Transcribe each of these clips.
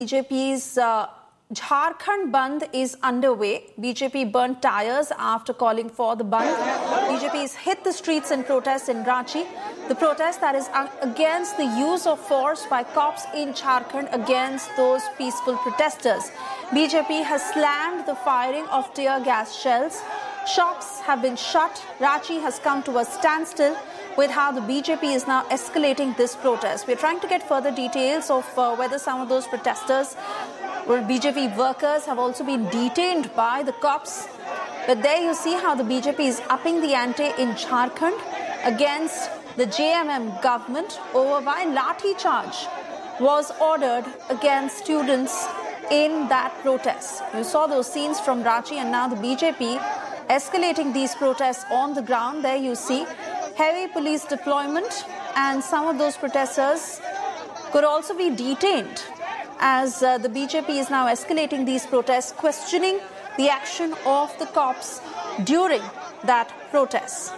BJP's Jharkhand Bandh is underway. BJP burnt tires after calling for the Bandh. BJP has hit the streets in protest in Ranchi. The protest that is against the use of force by cops in Jharkhand against those peaceful protesters. BJP has slammed the firing of tear gas shells. Shops have been shut. Ranchi has come to a standstill with how the BJP is now escalating this protest. We're trying to get further details of whether some of those protesters or BJP workers have also been detained by the cops. But there you see how the BJP is upping the ante in Jharkhand against the JMM government over why lathi charge was ordered against students in that protest. You saw those scenes from Ranchi, and now the BJP escalating these protests on the ground. There you see heavy police deployment, and some of those protesters could also be detained as the BJP is now escalating these protests, questioning the action of the cops during that protest.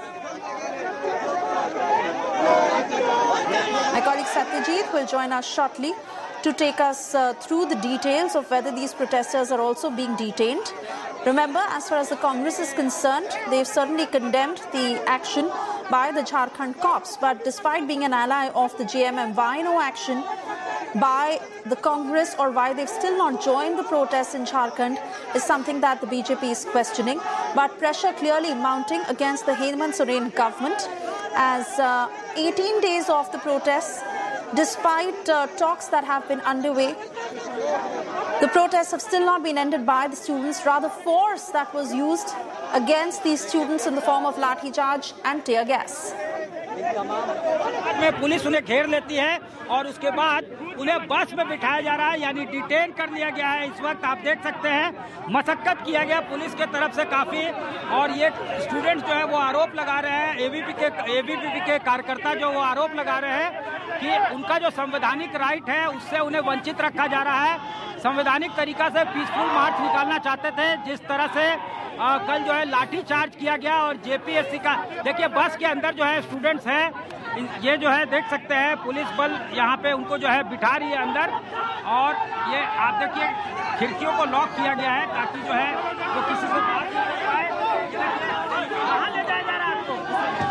My colleague Satyajit will join us shortly to take us through the details of whether these protesters are also being detained. Remember, as far as the Congress is concerned, they've certainly condemned the action by the Jharkhand cops. But despite being an ally of the JMM, why no action by the Congress, or why they've still not joined the protests in Jharkhand, is something that the BJP is questioning. But pressure clearly mounting against the Hemant Soren government as 18 days of the protests, despite talks that have been underway, the protests have still not been ended by the students. Rather, force that was used against these students in the form of lathi charge and tear gas. में police उन्हें घेर लेती है और उसके बाद उन्हें बस में बिठाया जा रहा है, यानी डिटेन कर लिया गया है। इस वक्त आप देख सकते हैं मशक्कत किया गया पुलिस के तरफ से काफी, और ये स्टूडेंट्स जो है वो आरोप लगा रहे हैं, एबीवीपी के कार्यकर्ता जो वो आरोप लगा रहे हैं कि उनका जो संवैधानिक राइट है उससे उन्हें वंचित रखा जा रहा है। संवैधानिक तरीका से पीसफुल मार्च निकालना चाहते थे, जिस तरह से कल जो है लाठी चार्ज किया गया। और जेपीएससी का देखिए, बस के अंदर जो है स्टूडेंट्स हैं, ये जो है देख सकते हैं पुलिस बल यहाँ पे उनको जो है बिठा रही है अंदर, और ये आप देखिए खिड़कियों को लॉक किया गया है ताकि जो है वो किसी से बात नहीं कर पाए। कहाँ ले जाया जा रहा है आपको?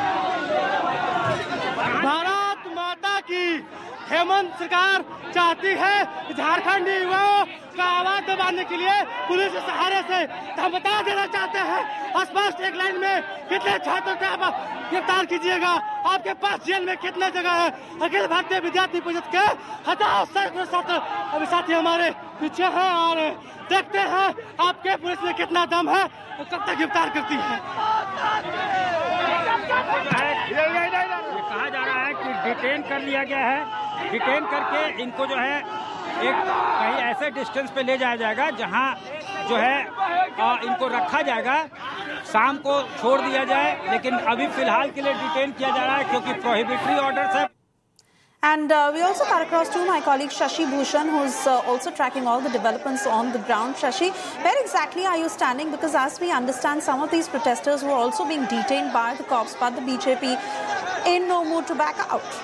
भारत माता की हेमंत सरकार चाहती है झारखंड युवाओं का आवाज दबाने के लिए पुलिस के सहारे से धमका देना चाहते हैं। स्पष्ट एक लाइन में कितने छात्रों को आप गिरफ्तार कीजिएगा, आपके पास जेल में कितने जगह है। अखिल भारतीय विद्यार्थी परिषद के हजारों सैकड़ों छात्र साथी हमारे पीछे हैं, और देखते हैं आपके पुलिस में कितना दम है और कब तक गिरफ्तार करती है। कहा जा रहा है कि डिटेन कर लिया गया है, डिटेन करके इनको जो है एक कहीं ऐसे डिस्टेंस पे ले जाया जाएगा जहां जो है इनको रखा जाएगा, शाम को छोड़ दिया जाए, लेकिन अभी फिलहाल के लिए डिटेन किया जा रहा है क्योंकि प्रोहिबिटरी ऑर्डर्स है। And we also got across to my colleague Shashi Bhushan, who's also tracking all the developments on the ground. Shashi, where exactly are you standing? Because as we understand, some of these protesters were also being detained by the cops, but the BJP in no mood to back out.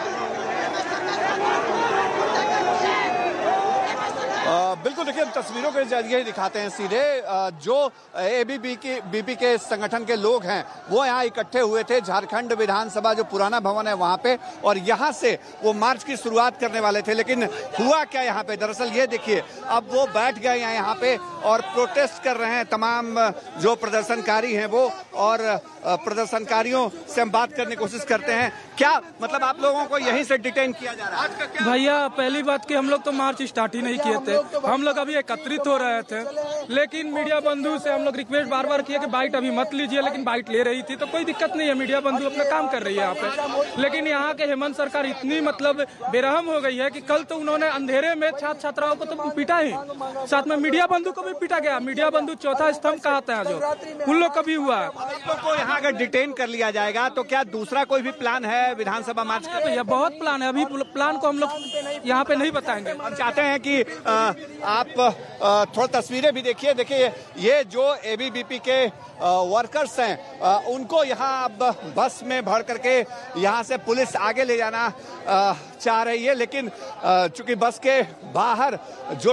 बिल्कुल, देखिए हम तस्वीरों के जरिए ही दिखाते हैं सीधे। जो एबीवीपी के संगठन के लोग हैं वो यहाँ इकट्ठे हुए थे झारखंड विधानसभा जो पुराना भवन है वहाँ पे, और यहाँ से वो मार्च की शुरुआत करने वाले थे। लेकिन हुआ क्या यहाँ पे, दरअसल ये देखिए, अब वो बैठ गए हैं यहाँ पे और प्रोटेस्ट कर रहे हैं तमाम जो प्रदर्शनकारी हैं वो, और प्रदर्शनकारियों से हम बात करने की कोशिश करते हैं। क्या मतलब आप लोगों को यहीं से डिटेन किया जा रहा है? भैया, पहली बात कि हम लोग तो मार्च स्टार्ट ही नहीं किए थे, हम लोग अभी एकत्रित हो रहे थे, लेकिन मीडिया बंधु से हम लोग रिक्वेस्ट बार बार किए कि बाइट अभी मत लीजिए, लेकिन बाइट ले रही थी तो कोई दिक्कत नहीं है, मीडिया बंधु अपना काम कर रही है यहाँ पे। लेकिन यहाँ के हेमंत सरकार इतनी मतलब बेरहम हो गई है कि कल तो उन्होंने अंधेरे में छात्र छात्राओं को तो पीटा ही, साथ में मीडिया बंधु को भी पीटा गया। मीडिया बंधु चौथा स्तंभ कहते हैं जो उन लोग का भी हुआ है। को यहाँ अगर डिटेन कर लिया जाएगा तो क्या दूसरा कोई भी प्लान है विधानसभा मार्च का? भैया बहुत प्लान है, अभी प्लान को हम लोग यहाँ पे नहीं बताएंगे। हम चाहते हैं कि आप थोड़ा तस्वीरें भी देखिए ये जो एबीवीपी के वर्कर्स हैं उनको यहाँ अब बस में भर करके यहाँ से पुलिस आगे ले जाना चाह रही है, लेकिन चूंकि बस के बाहर जो